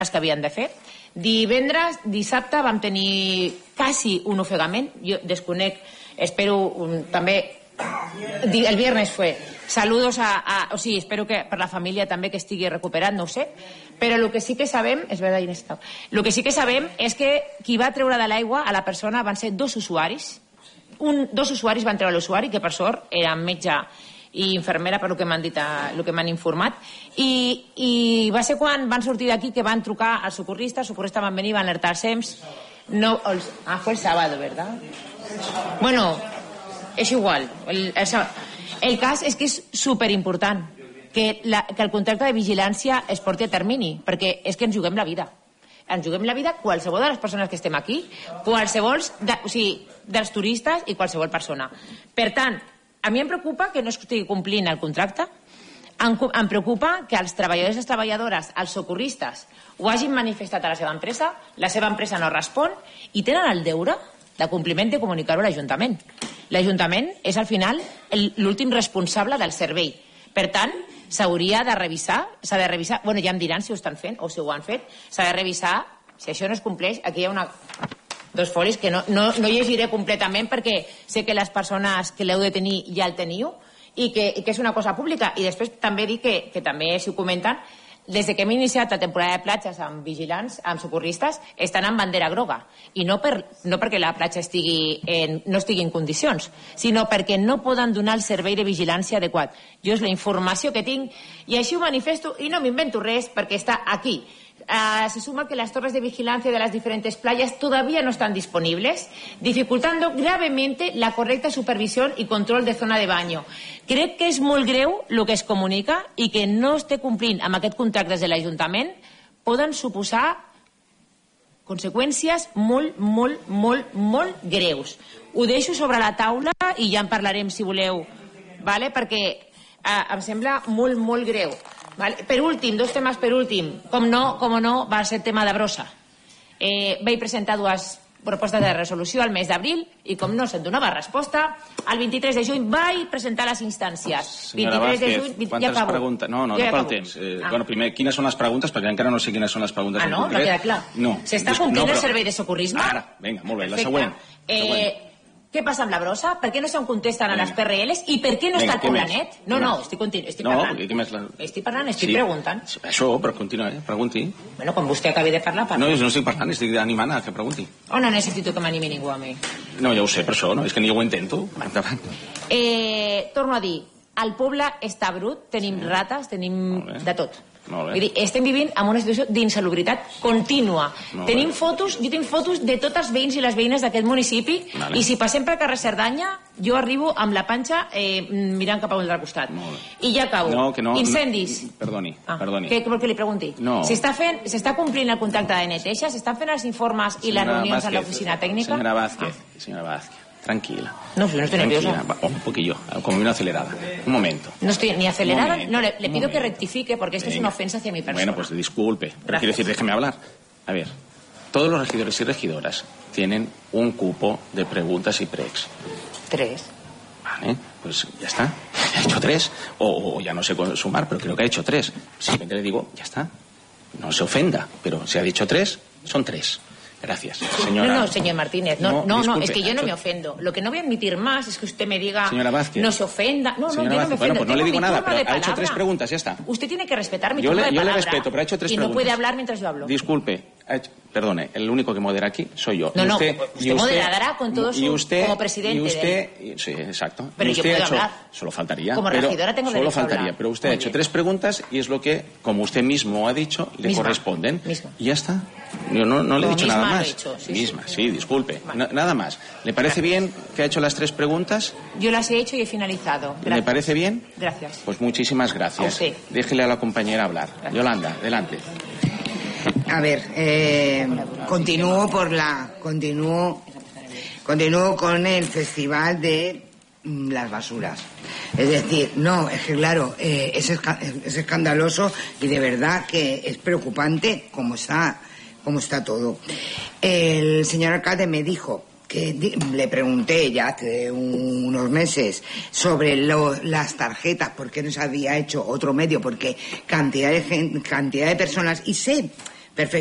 que havien de fer. Dissabte vam tenir quasi un ofegament. Jo desconec, espero també... El viernes fue. Saludos o sigui, espero que per la família també que estigui recuperat, no ho sé. Però el que sí que sabem, és veritat, Inés, el que sí que sabem és que qui va treure de l'aigua a la persona van ser dos usuaris. Dos usuaris van treure l'usuari, que per sort eren metge i infermera, per el que m'han dit, el que m'han informat, i va ser quan van sortir d'aquí que van trucar als socorristes van venir, van alertar els SEMS. Fue el sábado, ¿verdad? Bueno, és igual. El cas és que és superimportant que el contracte de vigilància es porti a termini, perquè és que ens juguem la vida. Ens juguem la vida qualsevol de les persones que estem aquí, qualsevol, dels turistes i qualsevol persona. Per tant, a mi em preocupa que no estigui complint el contracte, em preocupa que els treballadors i les treballadores, els socorristes, ho hagin manifestat a la seva empresa no respon i tenen el deure de compliment de comunicar-ho a l'Ajuntament. L'Ajuntament és al final l'últim responsable del servei. Per tant, s'hauria de revisar, bueno, ja em diran si ho estan fent o si ho han fet, s'ha de revisar si això no es compleix. Aquí hi ha dos folis que no llegiré completament perquè sé que les persones que l'heu de tenir ja el teniu i que és una cosa pública. I després també dic que també, si ho comenten, des que hem iniciat la temporada de platges amb vigilants, amb socorristes, estan en bandera groga. I no perquè la platja no estigui en condicions, sinó perquè no poden donar el servei de vigilància adequat. Jo és la informació que tinc i així ho manifesto i no m'invento res perquè està aquí. Se suma que las torres de vigilancia de las diferentes playas todavía no están disponibles, dificultando gravemente la correcta supervisión y control de zona de baño. Crec que és molt greu el que es comunica i que no esté complint amb aquest contracte de l'Ajuntament poden suposar conseqüències molt, molt, molt, molt greus. Ho deixo sobre la taula i ja en parlarem si voleu, perquè em sembla molt, molt greu. Per últim, dos temes per últim. Com no, va ser el tema de Brossa. Vaig presentar dues propostes de resolució al mes d'abril i com no se'n donava resposta, el 23 de juny vaig presentar les instàncies. Senyora Vázquez, quantes preguntes? No pel temps. Bueno, primer, quines són les preguntes? Perquè encara no sé quines són les preguntes. No queda clar. S'està complint el servei de socorrisme? Ara, vinga, molt bé, la següent. Què passa amb la Brossa? Per què no se'n contesten a les PRLs? I per què no està el Poblanet? No, estic parlant. Estic parlant, estic preguntant. Això, però continua, pregunti. Bueno, quan vostè acabi de parlar, parla. No estic parlant, estic animant a que pregunti. No necessito que m'animi ningú a mi. No, ja ho sé, per això, és que ni ho intento. Torno a dir, el poble està brut, tenim rates, tenim de tot. Estem vivint en una situació d'insalubritat contínua. Tenim fotos, jo tinc fotos de tots els veïns i les veïnes d'aquest municipi i si passem per carrer Cerdanya jo arribo amb la panxa mirant cap a un altre costat. I ja acabo. Incendis. Perdoni. Què vol que li pregunti? S'està complint el contracte de neteja? S'estan fent els informes i les reunions a l'oficina tècnica? Senyora Vázquez, tranquila. No estoy nerviosa. Un poquillo, como una acelerada. Un momento. No estoy ni acelerada, no, le pido que rectifique porque esto es una ofensa hacia mi persona. Bueno, pues disculpe, pero quiero decir, déjeme hablar. A ver, todos los regidores y regidoras tienen un cupo de preguntas y pregs. 3. Vale, pues ya está. Ha hecho 3, o ya no sé sumar, pero creo que ha hecho 3. Simplemente le digo, ya está. No se ofenda, pero si ha dicho 3, son 3. Gracias, señora. No, señor Martínez, no, es que yo no me ofendo. Lo que no voy a admitir más es que usted me diga, señora Vázquez, no se ofenda. No, yo no me ofendo. Bueno, pues no le digo nada, pero ha hecho 3 preguntas, ya está. Usted tiene que respetar mi turno de palabra. Yo le respeto, pero ha hecho 3 preguntas. Y no puede hablar mientras yo hablo. Disculpe, perdone, el único que modera aquí soy yo. No, usted moderará con todo su... como presidente. Sí, exacto. Pero yo puedo hablar. Solo faltaría. Como regidora tengo derecho a hablar. Pero usted ha hecho 3 preguntas y es lo que, como usted mismo ha dicho, le corresponden. Y ya está. Yo no le he dicho nada más. Sí, disculpe. Nada más. ¿Le parece bien que ha hecho las 3 preguntas? Yo las he hecho y he finalizado. Gracias. ¿Le parece bien? Gracias. Pues muchísimas gracias. Déjele a la compañera hablar. Gracias. Yolanda, adelante. A ver, continúo con el festival de las basuras. Es decir, es que claro, es escandaloso y de verdad que es preocupante cómo está todo. El señor alcalde me dijo que le pregunté ya hace unos meses sobre las tarjetas, por qué no se había hecho otro medio, porque cantidad de personas, y sé